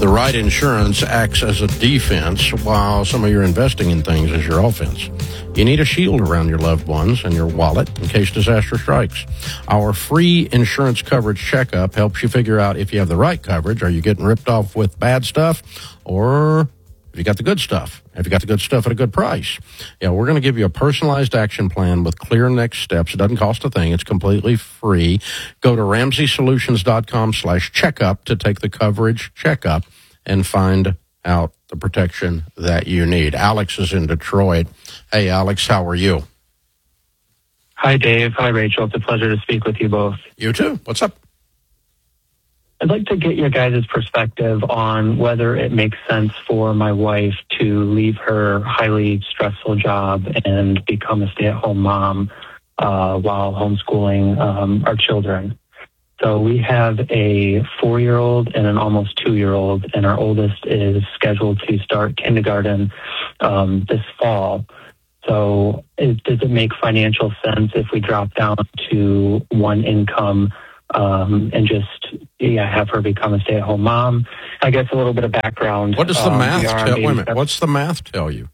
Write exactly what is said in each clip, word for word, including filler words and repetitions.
The right insurance acts as a defense while some of your investing in things is your offense. You need a shield around your loved ones and your wallet in case disaster strikes. Our free insurance coverage checkup helps you figure out if you have the right coverage. Are you getting ripped off with bad stuff, or have you got the good stuff? Have you got the good stuff at a good price? Yeah, we're going to give you a personalized action plan with clear next steps. It doesn't cost a thing. It's completely free. Go to ramsey solutions dot com slash checkup to take the coverage checkup and find out the protection that you need. Alex is in Detroit. Hey, Alex, how are you? Hi, Dave. Hi, Rachel. It's a pleasure to speak with you both. You too. What's up? I'd like to get your guys' perspective on whether it makes sense for my wife to leave her highly stressful job and become a stay-at-home mom uh, while homeschooling um, our children. So we have a four-year-old and an almost two-year-old, and our oldest is scheduled to start kindergarten um, this fall. So is, does it make financial sense if we drop down to one income um, and just yeah have her become a stay-at-home mom? I guess a little bit of background. What does the um, math tell? Wait a minute. Step- What's the math tell you?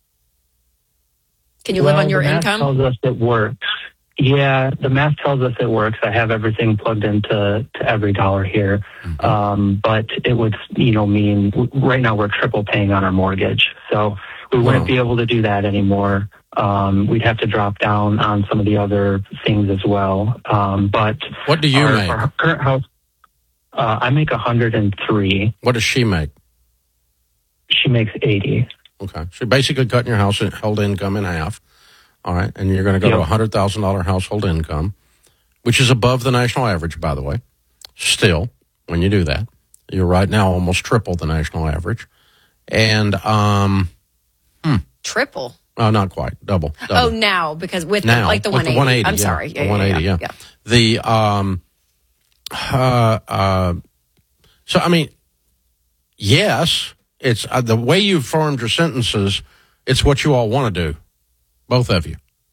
Can you well, live on your the math income? Tells us it works. Yeah, the math tells us it works. I have everything plugged into to every dollar here, mm-hmm. um, but it would you know mean right now we're triple paying on our mortgage, so we wouldn't wow. be able to do that anymore. Um, we'd have to drop down on some of the other things as well. Um, but what do you our, make? Our current house, uh, I make one hundred three. What does she make? She makes eighty. Okay, so basically cutting your household income in half. All right, and you're going to go yep. to a one hundred thousand dollars household income, which is above the national average, by the way. Still, when you do that, you're right now almost triple the national average. And, um... Hmm. Triple? Oh, not quite. Double. double. Oh, now, because with now, the, like the with one eighty. The one eighty I'm yeah. sorry. The yeah, one eighty, yeah. yeah. yeah. The, um... Uh, uh... So, I mean, yes, it's uh, the way you've formed your sentences, it's what you all want to do. Both of you.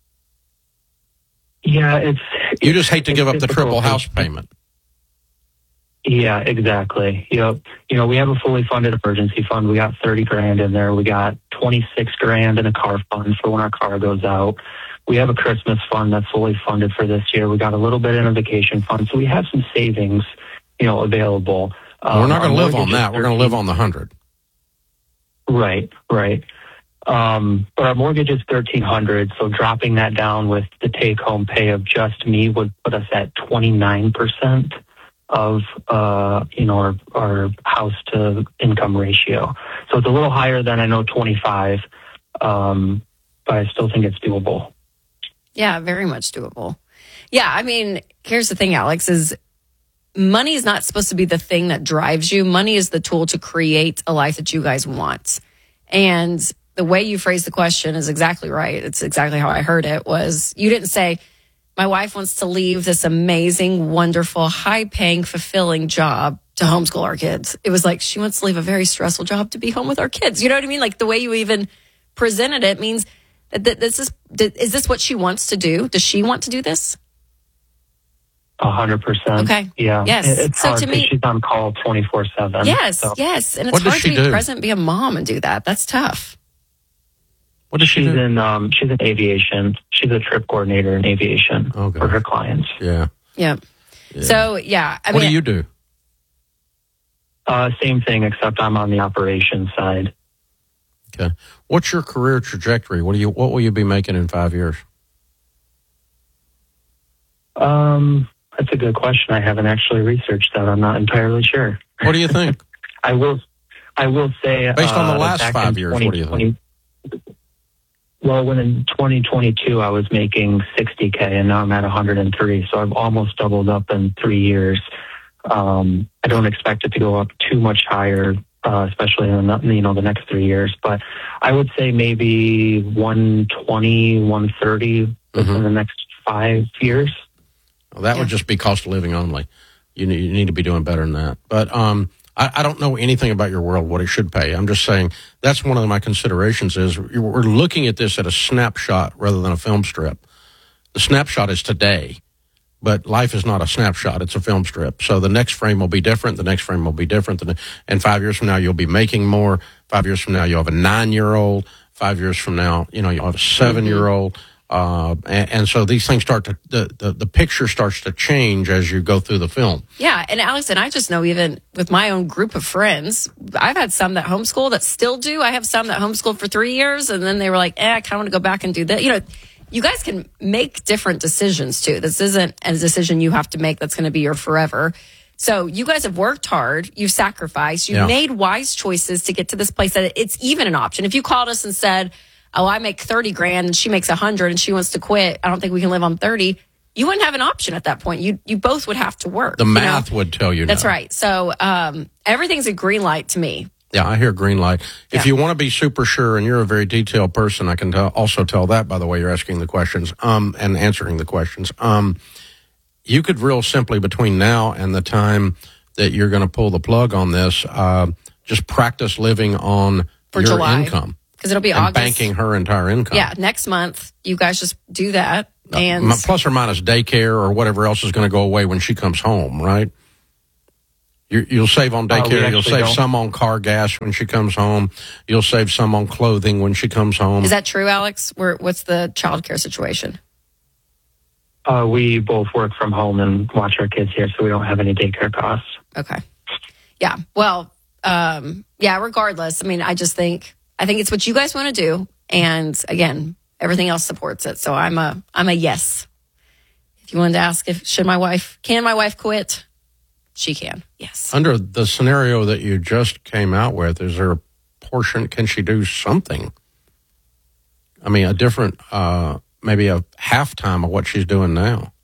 Yeah, it's... You it's, just hate to give up the triple house payment. Yeah, exactly. You know, you know, we have a fully funded emergency fund. We got thirty grand in there. We got twenty-six grand in a car fund for when our car goes out. We have a Christmas fund that's fully funded for this year. We got a little bit in a vacation fund. So we have some savings, you know, available. Um, We're not going to live on that. thirteen We're going to live on the hundred. Right, right. Um, but our mortgage is thirteen hundred, so dropping that down with the take-home pay of just me would put us at twenty-nine percent of, uh, you know, our, our house-to-income ratio. So it's a little higher than I know twenty-five, um, but I still think it's doable. Yeah, very much doable. Yeah, I mean, here's the thing, Alex, is money is not supposed to be the thing that drives you. Money is the tool to create a life that you guys want. And the way you phrased the question is exactly right. It's exactly how I heard it. Was you didn't say, my wife wants to leave this amazing, wonderful, high-paying, fulfilling job to homeschool our kids. It was like, she wants to leave a very stressful job to be home with our kids. You know what I mean? Like the way you even presented it means that this is, is this what she wants to do? Does she want to do this? A hundred percent. Okay. Yeah. Yes. It's so hard to me, she's on call twenty-four seven. Yes. So. Yes. And it's What does hard she to be do? present, be a mom and do that. That's tough. What does she she's do? in um she's in aviation. She's a trip coordinator in aviation Okay. for her clients. Yeah. Yeah. yeah. So yeah. I what mean, do you do? Uh, same thing, except I'm on the operations side. Okay. What's your career trajectory? What do you? What will you be making in five years? Um, that's a good question. I haven't actually researched that. I'm not entirely sure. What do you think? I will. I will say, Based on the uh, last back five in years, what do you think? Well, when in twenty twenty-two, I was making sixty K, and now I'm at one hundred three. So I've almost doubled up in three years. Um, I don't expect it to go up too much higher, uh, especially in the, you know the next three years. But I would say maybe one twenty, one thirty mm-hmm. in the next five years. Well, that yeah. would just be cost of living only. You need, you need to be doing better than that. But um, I, I don't know anything about your world, what it should pay. I'm just saying that's one of my considerations is we're looking at this at a snapshot rather than a film strip. The snapshot is today, but life is not a snapshot. It's a film strip. So the next frame will be different. The next frame will be different. And five years from now, you'll be making more. Five years from now, you'll have a nine-year-old. Five years from now, you know, you'll have a seven-year-old. Uh, and, and so these things start to, the, the, the picture starts to change as you go through the film. Yeah. And Alex, and I just know even with my own group of friends, I've had some that homeschool that still do. I have some that homeschooled for three years and then they were like, eh, I kind of want to go back and do that. You know, you guys can make different decisions too. This isn't a decision you have to make that's going to be your forever. So you guys have worked hard. You've sacrificed. You've Yeah. made wise choices to get to this place that it's even an option. If you called us and said, oh, I make thirty grand and she makes a hundred and she wants to quit, I don't think we can live on thirty. You wouldn't have an option at that point. You you both would have to work. The you math know? would tell you That's no. right. So um, everything's a green light to me. Yeah, I hear green light. If Yeah. you want to be super sure, and you're a very detailed person, I can tell, also tell that by the way you're asking the questions um, and answering the questions. Um, you could real simply between now and the time that you're going to pull the plug on this, uh, just practice living on For your July. income. Because it'll be And August. banking her entire income. Yeah, next month, you guys just do that. And Uh, plus or minus daycare or whatever else is going to go away when she comes home, right? You, you'll save on Uh, we daycare. You'll actually save don't. some on car gas when she comes home. You'll save some on clothing when she comes home. is that true, Alex? Where, what's the childcare situation? Uh, we both work from home and watch our kids here, so we don't have any daycare costs. Okay. Yeah. Well, um, yeah, regardless, I mean, I just think, I think it's what you guys want to do. And again, everything else supports it. So I'm a, I'm a yes. If you wanted to ask if, should my wife, can my wife quit? She can. Yes. Under the scenario that you just came out with, is there a portion, can she do something? I mean, a different, uh, maybe a halftime of what she's doing now.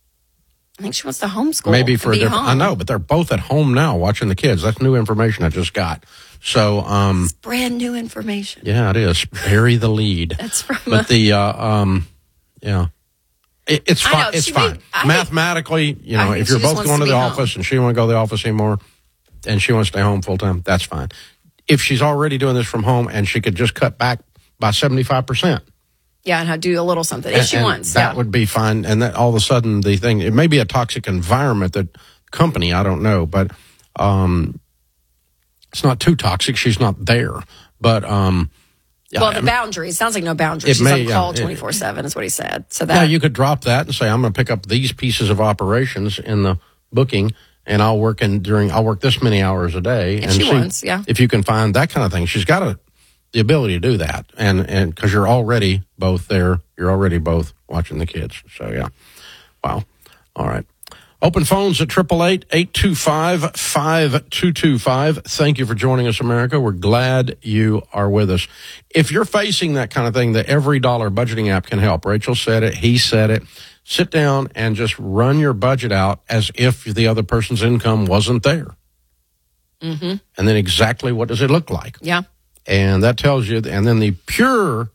I think she wants to homeschool. Maybe and for a be different, home. I know, but they're both at home now watching the kids. That's new information I just got. So, um, It's brand new information. yeah, it is. Bury the lead. That's from, But the, uh, um, yeah. It, it's I fine. know, It's she fine. may- I Mathematically, you know, think if you're she just both wants going to to the be home. office and she won't go to the office anymore and she wants to stay home full time, that's fine. If she's already doing this from home and she could just cut back by seventy-five percent. yeah, and how do a little something if and, she and wants. that Yeah. would be fine. And that all of a sudden the thing, it may be a toxic environment that company, I don't know, but, um, it's not too toxic. She's not there, but, um, yeah, well, I the mean, boundaries. Sounds like no boundaries. It She's may, on yeah, call it- twenty-four seven is what he said. So yeah, that, you could drop that and say, I'm going to pick up these pieces of operations in the booking and I'll work in during, I'll work this many hours a day. If and she see wants, yeah. If you can find that kind of thing. She's got a, the ability to do that. And, and cause you're already both there. You're already both watching the kids. So yeah. Wow. All right. Open phones at eight eight eight, eight two five, five two two five. Thank you for joining us, America. We're glad you are with us. If you're facing that kind of thing, the Every Dollar budgeting app can help. Rachel said it. He said it. Sit down and just run your budget out as if the other person's income wasn't there. mm-hmm. And then exactly what does it look like? yeah. And that tells you, and then the pure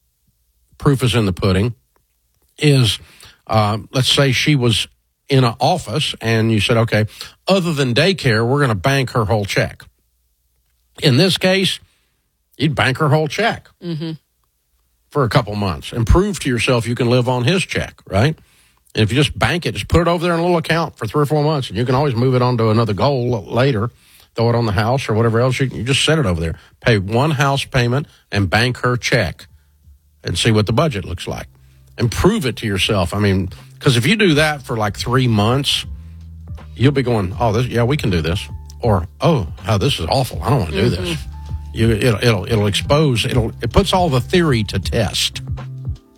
proof is in the pudding is, uh, let's say she was in an office and you said, okay, other than daycare, we're going to bank her whole check. In this case, you'd bank her whole check Mm-hmm. for a couple months and prove to yourself you can live on his check, right? And if you just bank it, just put it over there in a little account for three or four months and you can always move it on to another goal later. Throw it on the house or whatever else. You, you just set it over there. Pay one house payment and bank her check and see what the budget looks like. And prove it to yourself. I mean, because if you do that for like three months, you'll be going, oh, this, yeah, we can do this. Or, oh, oh this is awful. I don't want to do Mm-hmm. this. You, it'll, it'll, it'll expose, it'll, it puts all the theory to test.